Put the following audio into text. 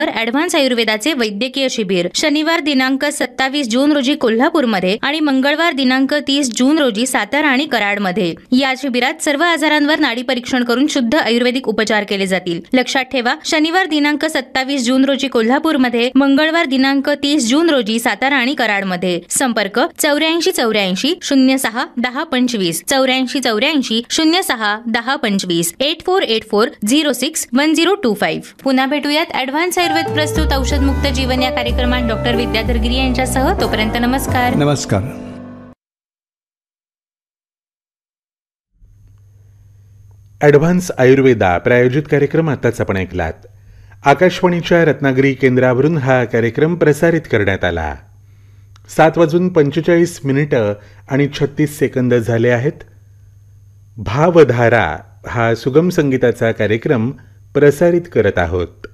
Advance आयुर्वेदाचे वैद्यकीय शिबिर शनिवार दिनांक 27 जून रोजी कोल्हापूरमध्ये आणि मंगळवार दिनांक 30 जून रोजी सातारा आणि कराडमध्ये. या शिबिरात सर्व आजारांवर नाडी परीक्षण करून शुद्ध आयुर्वेदिक उपचार केले जातील. लक्षात ठेवा, शनिवार दिनांक 27 जून रोजी कोल्हापूरमध्ये, मंगळवार दिनांक 30 जून रोजी सातारा आणि कराडमध्ये. संपर्क 8484 06 1025 8484 06 1025 8484 06 1025. पुन्हा भेटूयात ॲडव्हान्स आयुर्वेद प्रस्तुत औषधमुक्त जीवन या कार्यक्रमात डॉक्टर विद्याधर गिरी यांच्यासह. तोपर्यंत नमस्कार. नमस्कार. ॲडव्हान्स आयुर्वेदा प्रायोजित कार्यक्रम आताच आपण ऐकलात. आकाशवाणीच्या रत्नागिरी केंद्रावरून हा कार्यक्रम प्रसारित करण्यात आला. 7:45 आणि 36 सेकंद झाले आहेत. भावधारा हा सुगम संगीताचा कार्यक्रम प्रसारित करत आहोत.